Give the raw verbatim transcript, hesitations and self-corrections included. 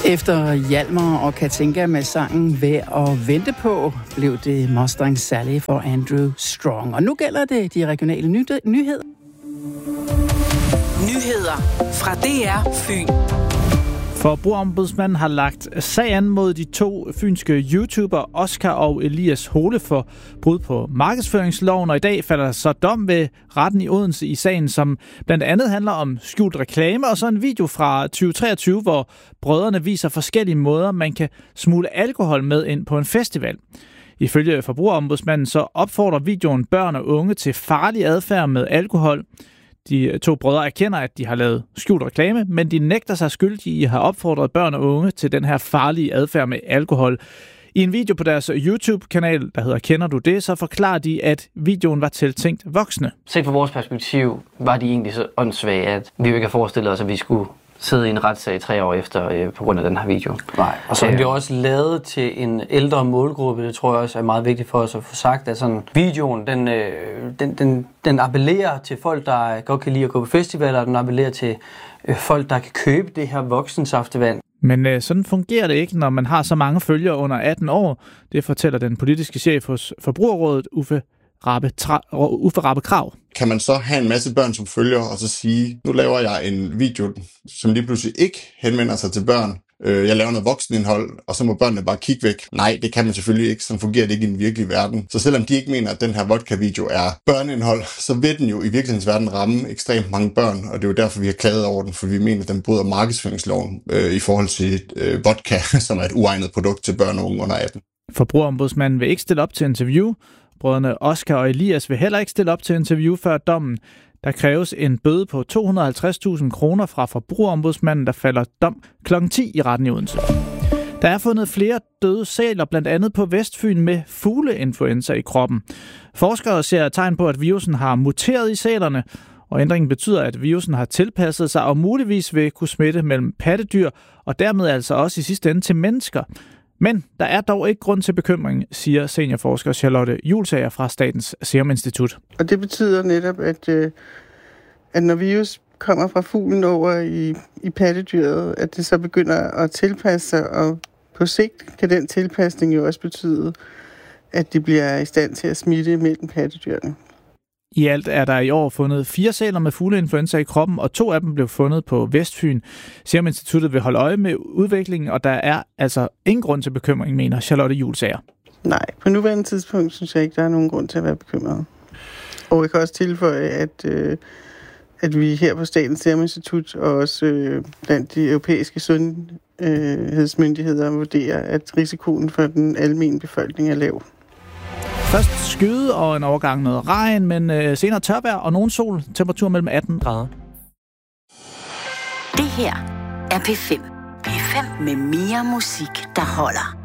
Efter Hjalmar og Katinka med sangen Værd at vente på, blev det Mustang Sally for Andrew Strong. Og nu gælder det de regionale ny- nyheder. Nyheder fra D R Fyn. Forbrugerombudsmanden har lagt sag an mod de to fynske YouTubere Oscar og Elias Hole for brud på markedsføringsloven, og i dag falder så dom ved retten i Odense i sagen, som blandt andet handler om skjult reklame, og så en video fra tyve treogtyve, hvor brødrene viser forskellige måder, man kan smule alkohol med ind på en festival. Ifølge Forbrugerombudsmanden så opfordrer videoen børn og unge til farlig adfærd med alkohol. De to brødre erkender, at de har lavet skjult reklame, men de nægter sig skyldige i at have opfordret børn og unge til den her farlige adfærd med alkohol. I en video på deres YouTube-kanal, der hedder Kender du det?, så forklarer de, at videoen var tiltænkt voksne. Set fra vores perspektiv var de egentlig så åndssvage, at vi jo ikke har forestillet os, at vi skulle sidde i en retssag tre år efter øh, på grund af den her video. Nej, og så er vi også lavet til en ældre målgruppe. Det tror jeg også er meget vigtigt for os at få sagt, at sådan videoen, den, øh, den, den, den appellerer til folk, der godt kan lide at gå på festivaler, og den appellerer til øh, folk, der kan købe det her voksensaftevand. Men øh, sådan fungerer det ikke, når man har så mange følgere under atten år. Det fortæller den politiske chef hos Forbrugerrådet, Uffe Rabe, Tra- Uffe Rabe Krav. Kan man så have en masse børn som følger, og så sige, nu laver jeg en video, som lige pludselig ikke henvender sig til børn. Jeg laver noget voksenindhold, og så må børnene bare kigge væk. Nej, det kan man selvfølgelig ikke. Sådan fungerer det ikke i den virkelige verden. Så selvom de ikke mener, at den her vodka-video er børneindhold, så vil den jo i virkelighedens verden ramme ekstremt mange børn, og det er jo derfor, vi har klaget over den, for vi mener, at den bryder markedsføringsloven øh, i forhold til øh, vodka, som er et uegnet produkt til børn og unge under atten. Forbrugerombudsmanden vil ikke stille op til interview. Brødrene Oscar og Elias vil heller ikke stille op til interview før dommen. Der kræves en bøde på to hundrede og halvtreds tusind kroner fra Forbrugerombudsmanden, der falder dom klokken ti i retten i Odense. Der er fundet flere døde sæler, blandt andet på Vestfyn, med fugleinfluenza i kroppen. Forskere ser tegn på, at virusen har muteret i sælerne, og ændringen betyder, at virusen har tilpasset sig og muligvis vil kunne smitte mellem pattedyr, og dermed altså også i sidste ende til mennesker. Men der er dog ikke grund til bekymring, siger seniorforsker Charlotte Julsager fra Statens Serum Institut. Og det betyder netop, at, øh, at når virus kommer fra fuglen over i, i pattedyret, at det så begynder at tilpasse sig, og på sigt kan den tilpasning jo også betyde, at det bliver i stand til at smitte mellem pattedyrene. I alt er der i år fundet fire sæler med fugleinfluenza i kroppen, og to af dem blev fundet på Vestfyn. Serum Instituttet vil holde øje med udviklingen, og der er altså ingen grund til bekymring, mener Charlotte Julsager. Nej, på nuværende tidspunkt synes jeg ikke, der er nogen grund til at være bekymret. Og jeg kan også tilføje, at, øh, at vi her på Statens Serum Institut og også øh, blandt de europæiske sundhedsmyndigheder vurderer, at risikoen for den almene befolkning er lav. Først skyde og en overgang noget regn, men øh, senere tørvejr og nogen sol. Temperatur mellem atten grader. Det her er P fem. P fem med mere musik, der holder.